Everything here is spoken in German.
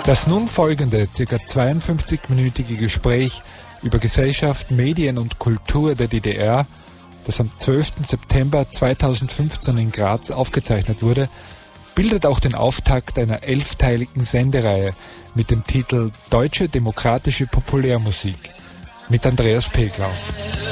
Das nun folgende, ca. 52-minütige Gespräch über Gesellschaft, Medien und Kultur der DDR, das am 12. September 2015 in Graz aufgezeichnet wurde, bildet auch den Auftakt einer 11-teiligen Sendereihe mit dem Titel Deutsche Demokratische Populärmusik mit Andreas Peglau.